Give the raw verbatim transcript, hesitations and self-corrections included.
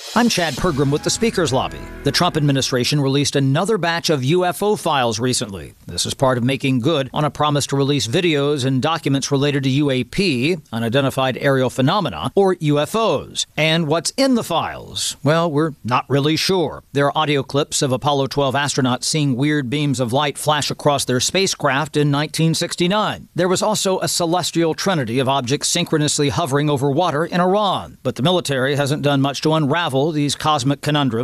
I'm Chad Pergram with the Speaker's Lobby. The Trump administration released another batch of U F O files recently. This is part of making good on a promise to release videos and documents related to U A P, unidentified aerial phenomena, or U F Os. And what's in the files? Well, we're not really sure. There are audio clips of Apollo twelve astronauts seeing weird beams of light flash across their spacecraft in nineteen sixty-nine. There was also a celestial trinity of objects synchronously hovering over water in Iran. But the military hasn't done much to unravel these cosmic conundrums.